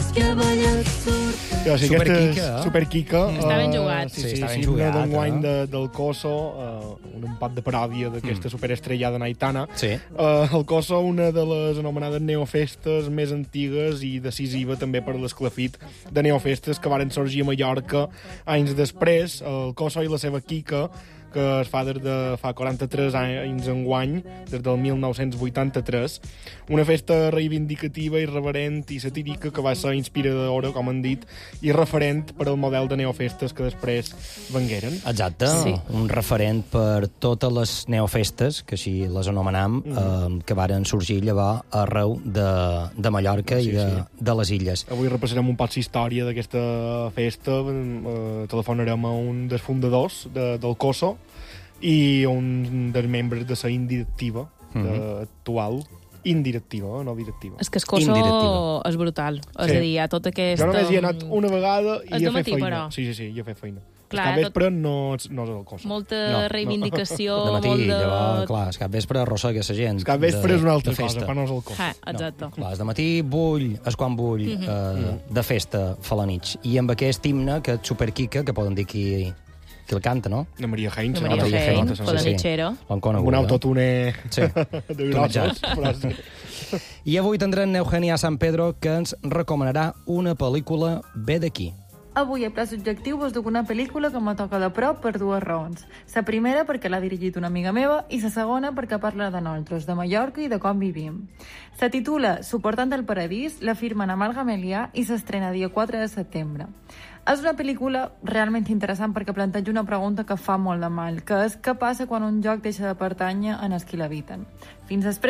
Ja, sí, Superquica. Està ben jugat. Sí, està ben jugat. jugat, D'enguany del Coso, un empat de paròdia d'aquesta superestrellada naitana. Sí. El Coso, una de les anomenades neofestes més antigues i decisiva també per l'esclafit de neofestes que varen sorgir a Mallorca anys després. El Coso i la seva Quica, que es fa des de fa 43 anys enguany, des del 1983. Una festa reivindicativa, irreverent i satírica que va ser inspiradora, com han dit, i referent per al model de neofestes que després vengueren. Exacte, Sí. un referent per totes les neofestes, que així les anomenam, que varen sorgir llavors arreu de Mallorca i de les illes. Avui repassarem un poc l'història d'aquesta festa. Telefonarem a un dels fundadors del Coso i un dels membres de la indirectiva actual. Indirectiva, no directiva. És que el Coso Indirectiva. és brutal. És a dir, hi ha tot aquest... Jo només hi he anat una vegada i És he de fet matí, feina. però. Sí, hi he fet feina. Clar, Clar, vespre no és el Coso. Molta reivindicació, De matí, molt de... llavors, clar, és cap vespre arrossega la gent. Cap vespre és una altra de festa. cosa, però no és el Coso. Exacte. No, clar, és de matí vull, és quan vull, de festa fa la nit. I amb aquest himne, que és Superquica, que poden dir qui el canta, no? De Maria Heinz. De Maria Heinz, sí. per la mitxera. L'han Amb un conegut, autotune Sí. de grossos. Però sí. I avui tindrem Eugènia San Pedro, que ens recomanarà una pel·lícula bé d'aquí. Avui, a Pla Subjectiu, vos duc una pel·lícula que me toca de prop per dues raons. La primera, perquè l'ha dirigit una amiga meva, i la segona, perquè parla de nosaltres, de Mallorca i de com vivim. Se titula Suportant el Paradís, la firmen Amal Gamelià i s'estrena dia 4 de setembre. És una pel·lícula realment interessant perquè planteja una pregunta que fa molt de mal, que és què passa quan un lloc deixa de pertànyer en els qui l'habiten. Fins després.